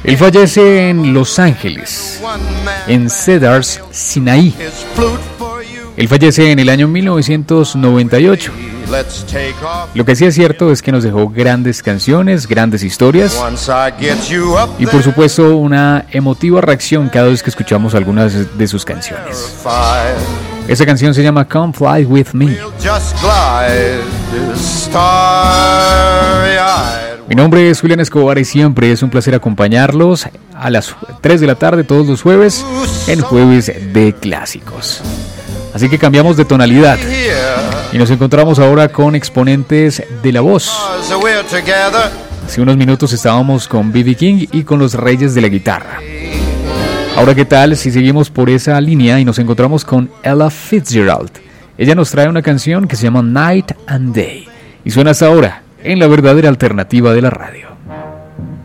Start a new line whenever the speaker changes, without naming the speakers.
Él fallece en Los Ángeles, en Cedars Sinai. Él fallece en el año 1998. Lo que sí es cierto es que nos dejó grandes canciones, grandes historias y por supuesto una emotiva reacción cada vez que escuchamos algunas de sus canciones. Esa canción se llama Come Fly With Me. Mi nombre es Julián Escobar y siempre es un placer acompañarlos a las 3 de la tarde todos los jueves en Jueves de Clásicos. Así que cambiamos de tonalidad y nos encontramos ahora con exponentes de la voz. Hace unos minutos estábamos con B.B. King y con los Reyes de la Guitarra. Ahora, ¿qué tal si seguimos por esa línea y nos encontramos con Ella Fitzgerald? Ella nos trae una canción que se llama Night and Day y suena hasta ahora en la verdadera alternativa de la radio.